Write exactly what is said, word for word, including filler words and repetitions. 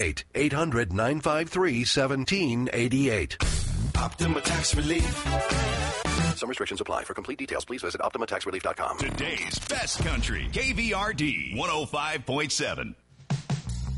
eight, eight hundred, nine five three, one seven eight eight. Optima Tax Relief. Some restrictions apply. For complete details, please visit optima tax relief dot com. Today's best country, K V R D one oh five point seven.